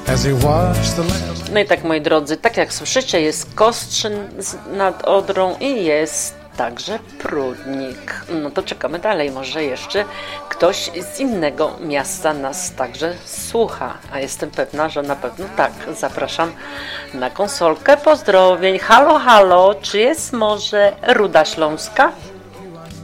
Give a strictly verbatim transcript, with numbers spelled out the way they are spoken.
as he watched the lamps. No i tak, moi drodzy, tak jak słyszycie, jest Kostrzyn nad Odrą i jest także Prudnik. No to czekamy dalej, może jeszcze ktoś z innego miasta nas także słucha, a jestem pewna, że na pewno tak. Zapraszam na konsolkę pozdrowień. Halo, halo, czy jest może Ruda Śląska?